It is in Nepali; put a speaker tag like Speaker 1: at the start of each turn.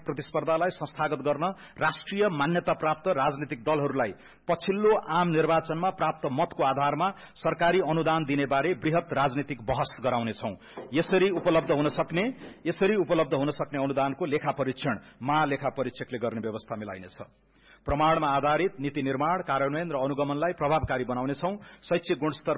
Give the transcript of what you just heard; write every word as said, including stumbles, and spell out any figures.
Speaker 1: प्रतिस्पर्धालाई संस्थागत गर्न राष्ट्रिय मान्यता प्राप्त राजनीतिक दलहरूलाई पछिल्लो आम निर्वाचनमा प्राप्त मतको आधारमा सरकारी अनुदान दिने बारे बृहत राजनीतिक बहस गराउनेछौं। यसरी उपलब्ध हुन सक्ने यसरी उपलब्ध हुन सक्ने अनुदानको लेखा परीक्षण महालेखा परीक्षकले गर्ने व्यवस्था मिलाइनेछ। प्रमाणमा आधारित नीति निर्माण, कार्यान्वयन र अनुगमनलाई प्रभावकारी बनाउनेछौं। शैक्षिक गुणस्तर